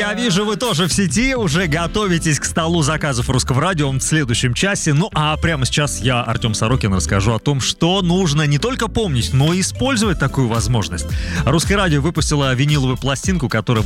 Я вижу, вы тоже в сети, уже готовитесь к столу заказов Русского радио в следующем часе. Ну а прямо сейчас я, Артем Сорокин, расскажу о том, что нужно не только помнить, но и использовать такую возможность. Русское радио выпустило виниловую пластинку, которая